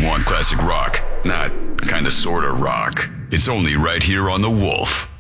want classic rock, not kinda sorta rock, it's only right here on The Wolf.